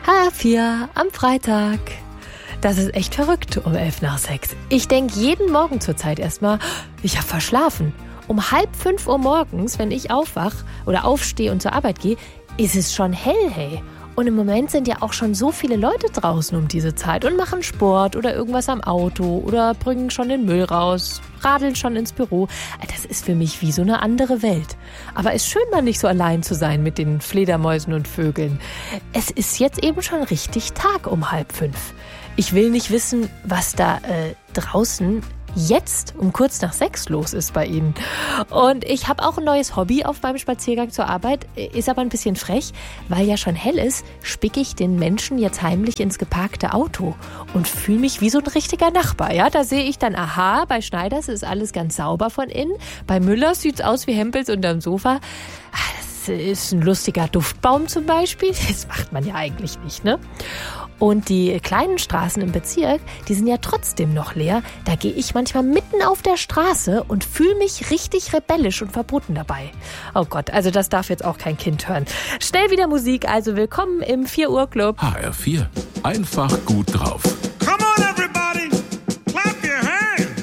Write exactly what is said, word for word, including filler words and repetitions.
H vier am Freitag. Das ist echt verrückt um elf nach sechs. Ich denke jeden Morgen zur Zeit erstmal, ich habe verschlafen. Um halb fünf Uhr morgens, wenn ich aufwach oder aufstehe und zur Arbeit gehe, ist es schon hell, hey. Und im Moment sind ja auch schon so viele Leute draußen um diese Zeit und machen Sport oder irgendwas am Auto oder bringen schon den Müll raus, radeln schon ins Büro. Das ist für mich wie so eine andere Welt. Aber es ist schön, mal nicht so allein zu sein mit den Fledermäusen und Vögeln. Es ist jetzt eben schon richtig Tag um halb fünf. Ich will nicht wissen, was da äh, draußen jetzt um kurz nach sechs los ist bei Ihnen. Und ich habe auch ein neues Hobby auf meinem Spaziergang zur Arbeit, ist aber ein bisschen frech, weil ja schon hell ist, spicke ich den Menschen jetzt heimlich ins geparkte Auto und fühle mich wie so ein richtiger Nachbar. Ja, da sehe ich dann, aha, bei Schneiders ist alles ganz sauber von innen, bei Müllers sieht's aus wie Hempels unterm Sofa. Das ist ein lustiger Duftbaum zum Beispiel, das macht man ja eigentlich nicht, ne? Und die kleinen Straßen im Bezirk, die sind ja trotzdem noch leer. Da gehe ich manchmal mitten auf der Straße und fühle mich richtig rebellisch und verboten dabei. Oh Gott, also das darf jetzt auch kein Kind hören. Schnell wieder Musik, also willkommen im vier Uhr Club. H R vier, einfach gut drauf.